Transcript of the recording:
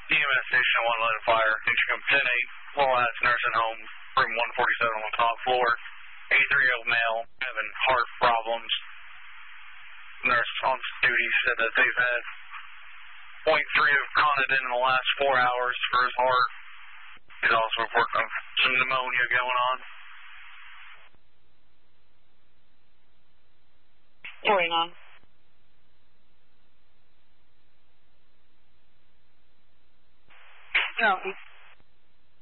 EMS station 1 line of fire. Atrium 10-8, Florence nursing home, room 147 on the top floor. 83-year-old male having heart problems. Nurse on duty said that they've had 0.3 of Conadin in the last 4 hours for his heart. He's also reporting some pneumonia going on. Carrying on. No,